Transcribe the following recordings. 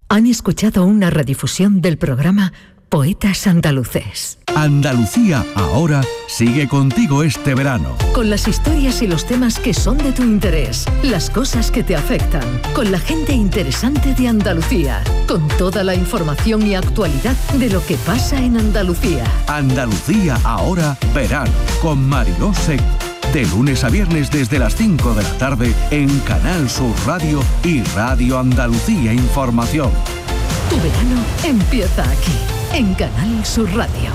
Han escuchado una redifusión del programa Poetas Andaluces. Andalucía ahora sigue contigo este verano. Con las historias y los temas que son de tu interés, las cosas que te afectan, con la gente interesante de Andalucía, con toda la información y actualidad de lo que pasa en Andalucía. Andalucía ahora verano, con Mariló Seco. De lunes a viernes desde las 5 de la tarde en Canal Sur Radio y Radio Andalucía Información. Tu verano empieza aquí, en Canal Sur Radio.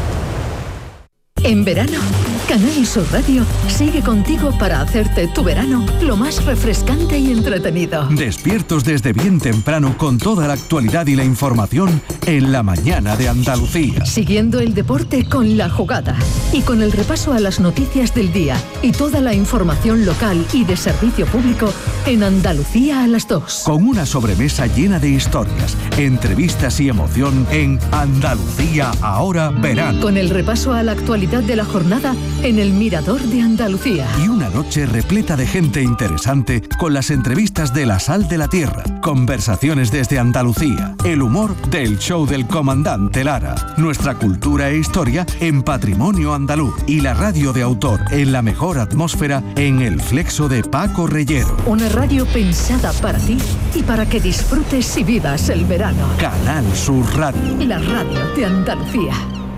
En verano, Canal Sur Radio sigue contigo para hacerte tu verano lo más refrescante y entretenido. Despiertos desde bien temprano con toda la actualidad y la información en la mañana de Andalucía. Siguiendo el deporte con La Jugada y con el repaso a las noticias del día y toda la información local y de servicio público en Andalucía a las 2. Con una sobremesa llena de historias, entrevistas y emoción en Andalucía ahora verano. Con el repaso a la actualidad de la jornada en el Mirador de Andalucía. Y una noche repleta de gente interesante con las entrevistas de La Sal de la Tierra, conversaciones desde Andalucía, el humor del show del comandante Lara, nuestra cultura e historia en Patrimonio Andaluz y la radio de autor en la mejor atmósfera en el Flexo de Paco Reyero. Una radio pensada para ti y para que disfrutes y vivas el verano. Canal Sur Radio. La radio de Andalucía.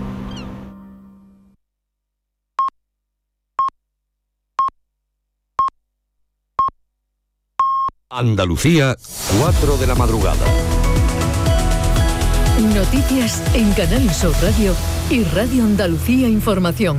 Andalucía, 4 de la madrugada. Noticias en Canal Sur Radio y Radio Andalucía Información.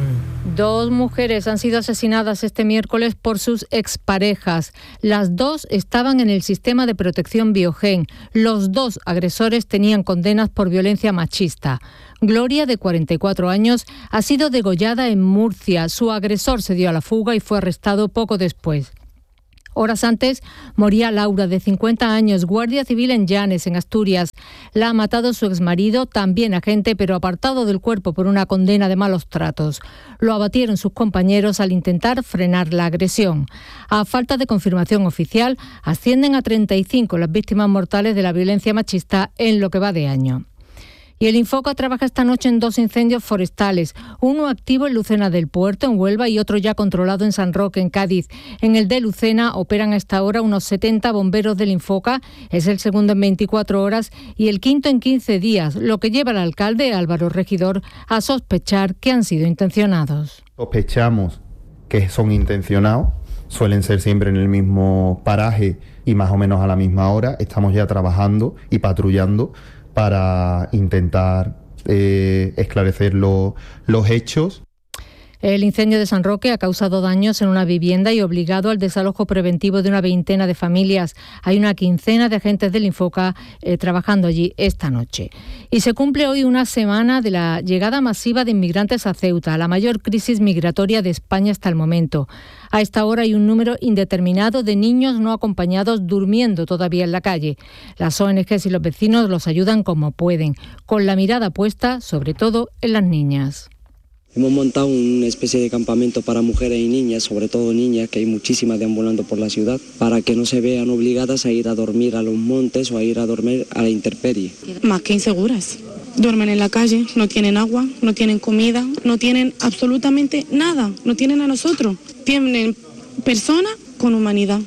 2 mujeres han sido asesinadas este miércoles por sus exparejas. Las 2 estaban en el sistema de protección Biogen. Los 2 agresores tenían condenas por violencia machista. Gloria, de 44 años, ha sido degollada en Murcia. Su agresor se dio a la fuga y fue arrestado poco después. Horas antes moría Laura, de 50 años, guardia civil en Llanes, en Asturias. La ha matado su exmarido, también agente, pero apartado del cuerpo por una condena de malos tratos. Lo abatieron sus compañeros al intentar frenar la agresión. A falta de confirmación oficial, ascienden a 35 las víctimas mortales de la violencia machista en lo que va de año. Y el Infoca trabaja esta noche en 2 incendios forestales, uno activo en Lucena del Puerto, en Huelva, y otro ya controlado en San Roque, en Cádiz. En el de Lucena operan hasta ahora unos 70 bomberos del Infoca, es el segundo en 24 horas y el quinto en 15 días, lo que lleva al alcalde Álvaro Regidor a sospechar que han sido intencionados. Sospechamos que son intencionados, suelen ser siempre en el mismo paraje y más o menos a la misma hora. Estamos ya trabajando y patrullando para intentar esclarecer los hechos. El incendio de San Roque ha causado daños en una vivienda y obligado al desalojo preventivo de una veintena de familias. Hay una quincena de agentes del Infoca trabajando allí esta noche. Y se cumple hoy una semana de la llegada masiva de inmigrantes a Ceuta, la mayor crisis migratoria de España hasta el momento. A esta hora hay un número indeterminado de niños no acompañados durmiendo todavía en la calle. Las ONGs y los vecinos los ayudan como pueden, con la mirada puesta sobre todo en las niñas. Hemos montado una especie de campamento para mujeres y niñas, sobre todo niñas, que hay muchísimas deambulando por la ciudad, para que no se vean obligadas a ir a dormir a los montes o a ir a dormir a la intemperie. Más que inseguras. Duermen en la calle, no tienen agua, no tienen comida, no tienen absolutamente nada, no tienen a nosotros. Tienen personas con humanidad.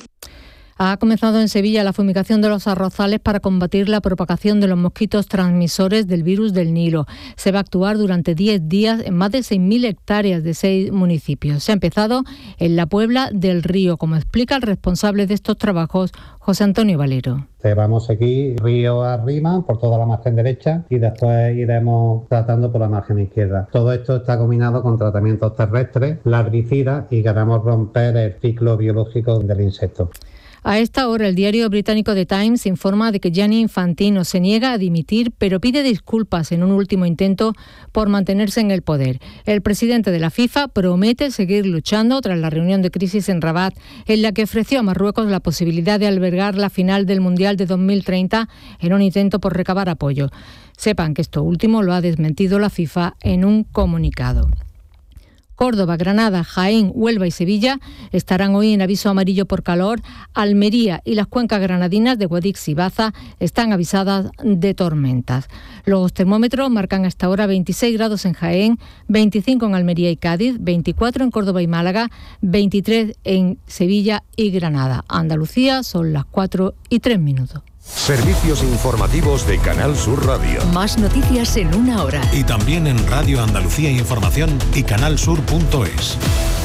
Ha comenzado en Sevilla la fumigación de los arrozales para combatir la propagación de los mosquitos transmisores del virus del Nilo. Se va a actuar durante 10 días en más de 6.000 hectáreas de 6 municipios. Se ha empezado en la Puebla del Río, como explica el responsable de estos trabajos, José Antonio Valero. Vamos aquí río arriba por toda la margen derecha y después iremos tratando por la margen izquierda. Todo esto está combinado con tratamientos terrestres, larvicidas, y queremos romper el ciclo biológico del insecto. A esta hora, el diario británico The Times informa de que Gianni Infantino se niega a dimitir, pero pide disculpas en un último intento por mantenerse en el poder. El presidente de la FIFA promete seguir luchando tras la reunión de crisis en Rabat, en la que ofreció a Marruecos la posibilidad de albergar la final del Mundial de 2030 en un intento por recabar apoyo. Sepan que esto último lo ha desmentido la FIFA en un comunicado. Córdoba, Granada, Jaén, Huelva y Sevilla estarán hoy en aviso amarillo por calor. Almería y las cuencas granadinas de Guadix y Baza están avisadas de tormentas. Los termómetros marcan hasta ahora 26 grados en Jaén, 25 en Almería y Cádiz, 24 en Córdoba y Málaga, 23 en Sevilla y Granada. Andalucía son las 4:03. Servicios informativos de Canal Sur Radio. Más noticias en una hora. Y también en Radio Andalucía Información y canalsur.es.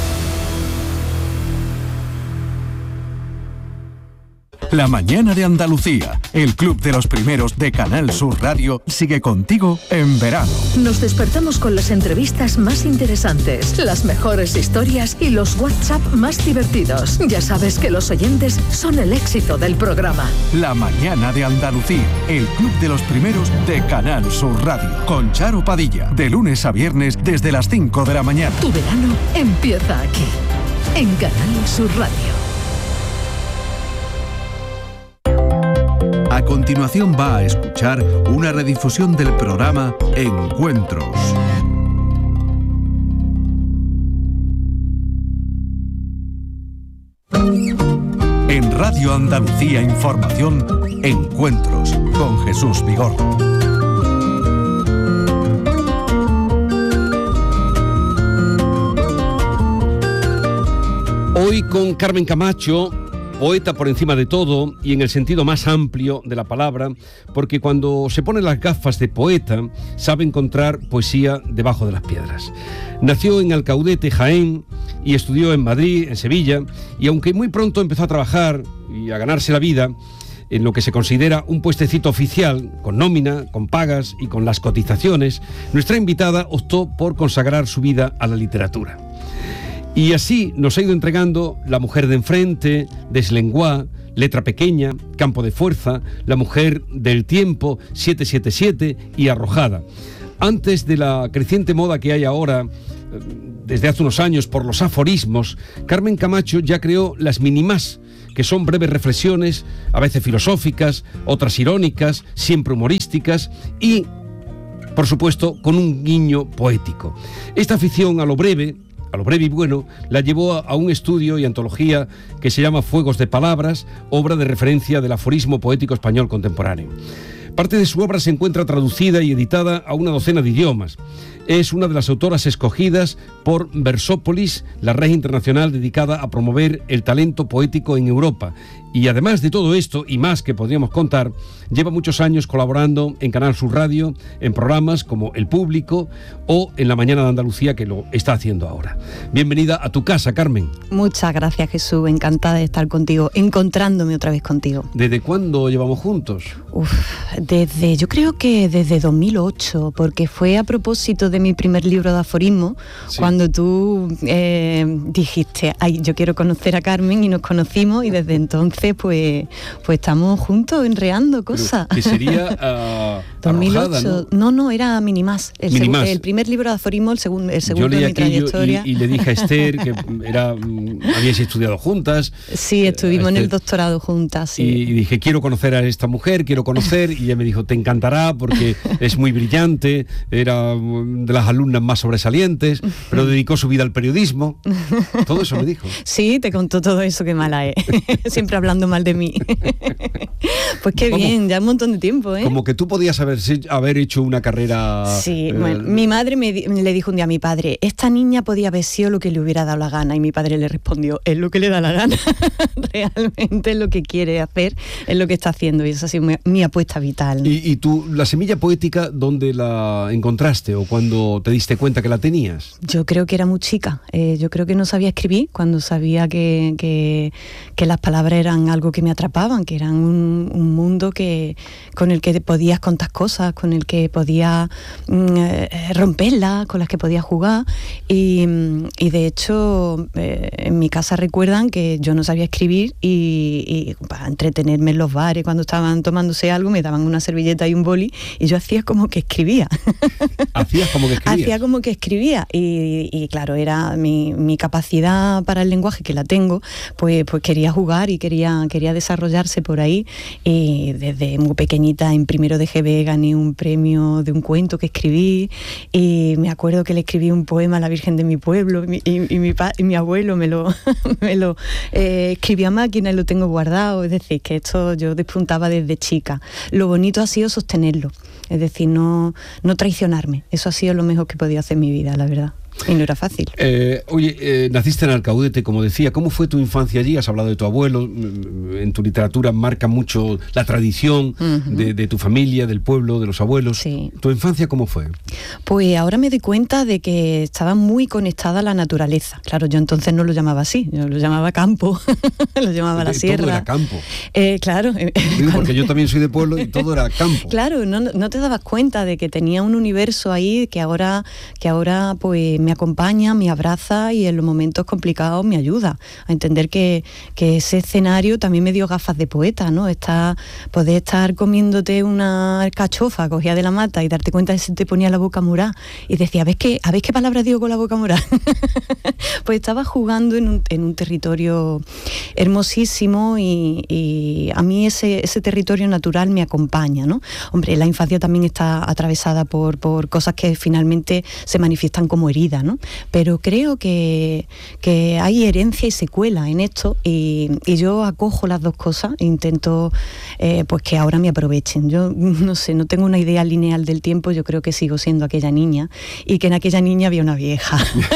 La mañana de Andalucía, el club de los primeros de Canal Sur Radio, sigue contigo en verano. Nos despertamos con las entrevistas más interesantes, las mejores historias y los WhatsApp más divertidos. Ya sabes que los oyentes son el éxito del programa. La mañana de Andalucía, el club de los primeros de Canal Sur Radio, con Charo Padilla, de lunes a viernes desde las 5 de la mañana. Tu verano empieza aquí, en Canal Sur Radio. A continuación va a escuchar una redifusión del programa Encuentros. En Radio Andalucía Información, Encuentros con Jesús Vigorra. Hoy con Carmen Camacho, poeta por encima de todo y en el sentido más amplio de la palabra, porque cuando se pone las gafas de poeta sabe encontrar poesía debajo de las piedras. Nació en Alcaudete, Jaén, y estudió en Madrid, en Sevilla, y aunque muy pronto empezó a trabajar y a ganarse la vida en lo que se considera un puestecito oficial, con nómina, con pagas y con las cotizaciones, nuestra invitada optó por consagrar su vida a la literatura. Y así nos ha ido entregando La mujer de enfrente, Deslenguá, Letra pequeña, Campo de fuerza, La mujer del tiempo, 777 y Arrojada. Antes de la creciente moda que hay ahora, desde hace unos años, por los aforismos, Carmen Camacho ya creó las Minimás, que son breves reflexiones, a veces filosóficas, otras irónicas, siempre humorísticas y, por supuesto, con un guiño poético. Esta afición a lo breve y bueno, la llevó a un estudio y antología que se llama Fuegos de Palabras, obra de referencia del aforismo poético español contemporáneo. Parte de su obra se encuentra traducida y editada a una docena de idiomas. Es una de las autoras escogidas por Versópolis, la red internacional dedicada a promover el talento poético en Europa. Y además de todo esto, y más que podríamos contar, lleva muchos años colaborando en Canal Sur Radio, en programas como El Público o en La Mañana de Andalucía, que lo está haciendo ahora. Bienvenida a tu casa, Carmen. Muchas gracias, Jesús. Encantada de estar contigo, encontrándome otra vez contigo. ¿Desde cuándo llevamos juntos? Yo creo que desde 2008, porque fue a propósito de mi primer libro de aforismo, sí, cuando tú dijiste, ay, yo quiero conocer a Carmen, y nos conocimos, y desde entonces pues estamos juntos enreando cosas. ¿Qué sería 2008? Arrojada, No, era Minimás. El primer libro de aforismo, el segundo de mi trayectoria. Y le dije a Esther que habíais estudiado juntas. Sí, estuvimos en el doctorado juntas. Sí. Y dije, quiero conocer a esta mujer, y ella me dijo, te encantará porque es muy brillante, era de las alumnas más sobresalientes, pero dedicó su vida al periodismo. Todo eso me dijo. Sí, te contó todo eso, qué mala es. Siempre hablando mal de mí. Pues qué bien, ya un montón de tiempo, ¿eh? Como que tú podías haber hecho una carrera... Sí, bueno, mi madre le dijo un día a mi padre, esta niña podía haber sido lo que le hubiera dado la gana, y mi padre le respondió, es lo que le da la gana. Realmente es lo que quiere hacer, es lo que está haciendo, y esa ha sido mi apuesta vital, ¿no? ¿Y tú, la semilla poética, dónde la encontraste o cuando te diste cuenta que la tenías? Yo creo que era muy chica, yo creo que no sabía escribir cuando sabía que las palabras eran algo que me atrapaban, que eran un mundo con el que podías contar cosas, con el que podías romperlas, con las que podías jugar, y de hecho en mi casa recuerdan que yo no sabía escribir, y para entretenerme en los bares cuando estaban tomándose algo me daban una servilleta y un boli y yo hacía como que escribía. ¿Hacías como que escribías? Hacía como que escribía, y claro, era mi capacidad para el lenguaje, que la tengo, pues quería jugar y quería desarrollarse por ahí, y desde muy pequeñita en primero de GB gané un premio de un cuento que escribí, y me acuerdo que le escribí un poema a la Virgen de mi pueblo, y mi abuelo me lo escribió a máquina y lo tengo guardado. Es decir, que esto yo despuntaba desde chica. Lo bonito ha sido sostenerlo, es decir, no traicionarme. Eso ha sido lo mejor que he podido hacer en mi vida, la verdad. Y no era fácil. Naciste en Alcaudete, como decía. ¿Cómo fue tu infancia allí? Has hablado de tu abuelo. En tu literatura marca mucho la tradición de tu familia, del pueblo, de los abuelos. Sí. ¿Tu infancia cómo fue? Pues ahora me doy cuenta de que estaba muy conectada a la naturaleza. Claro, yo entonces no lo llamaba así, yo lo llamaba campo, lo llamaba la sierra. Todo era campo. Claro. Digo, porque yo también soy de pueblo y todo era campo. Claro, no te dabas cuenta de que tenía un universo ahí que ahora pues me acompaña, me abraza y en los momentos complicados me ayuda a entender que ese escenario también me dio gafas de poeta, ¿no? Poder estar comiéndote una alcachofa cogida de la mata y darte cuenta de que se te ponía la boca morada y decía, ¿ves qué palabra digo con la boca morada? Pues estaba jugando en un territorio hermosísimo y a mí ese territorio natural me acompaña, ¿no? Hombre, la infancia también está atravesada por cosas que finalmente se manifiestan como heridas, ¿no? Pero creo que hay herencia y secuela en esto y yo acojo las dos cosas e intento pues que ahora me aprovechen. Yo no sé, no tengo una idea lineal del tiempo, yo creo que sigo siendo aquella niña y que en aquella niña había una vieja.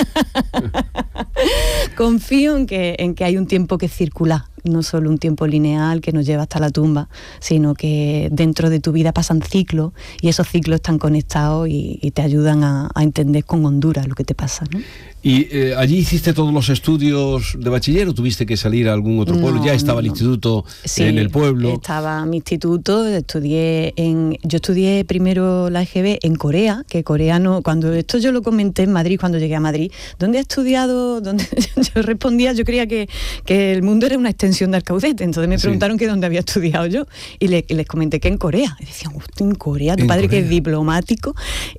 Confío en que hay un tiempo que circula, no solo un tiempo lineal que nos lleva hasta la tumba, sino que dentro de tu vida pasan ciclos y esos ciclos están conectados y te ayudan a entender con hondura lo que te pasa, ¿no? ¿Y allí hiciste todos los estudios de bachiller o tuviste que salir a algún otro pueblo? ¿Ya estaba el instituto en el pueblo? Sí, estaba mi instituto, yo estudié primero la EGB en Corea, que coreano, cuando esto yo lo comenté en Madrid, cuando llegué a Madrid, ¿dónde has estudiado? Yo respondía, yo creía que el mundo era una extensión de Alcaudete, entonces me preguntaron que dónde había estudiado yo, y les comenté que en Corea, y decían, en Corea, tu padre que es diplomático,